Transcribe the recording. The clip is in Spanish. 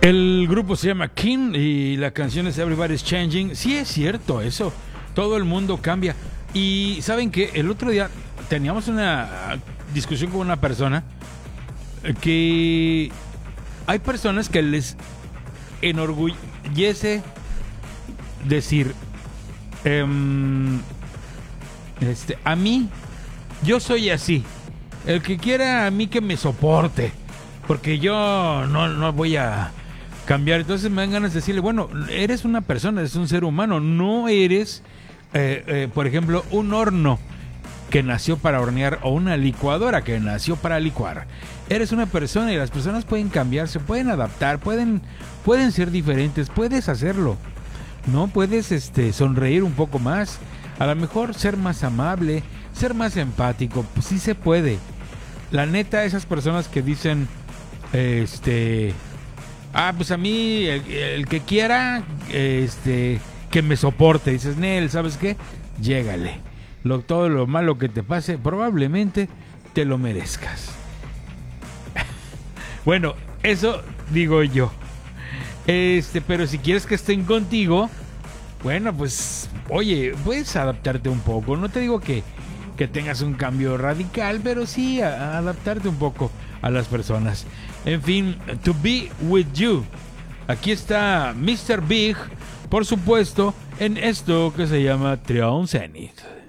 El grupo se llama King y la canción es Everybody's Changing. Sí es cierto eso, todo el mundo cambia. Y ¿saben qué? El otro día teníamos una discusión con una persona que hay personas que les enorgullece decir, a mí, yo soy así. El que quiera a mí que me soporte, porque yo no voy a cambiar. Entonces me dan ganas de decirle, bueno, eres una persona, eres un ser humano, no eres, por ejemplo, un horno que nació para hornear o una licuadora que nació para licuar. Eres una persona y las personas pueden cambiar, se pueden adaptar, pueden ser diferentes, puedes hacerlo, ¿no? Puedes sonreír un poco más, a lo mejor ser más amable, ser más empático, pues sí se puede. La neta, esas personas que dicen, pues a mí, el que quiera, que me soporte. Dices, Nel, ¿sabes qué? Llégale. Todo lo malo que te pase, probablemente te lo merezcas. Bueno, eso digo yo. Pero si quieres que estén contigo, bueno, pues, oye, puedes adaptarte un poco. No te digo que tengas un cambio radical, pero sí a adaptarte un poco a las personas. En fin, To Be With You. Aquí está Mr. Big, por supuesto, en esto que se llama Trion Zenith.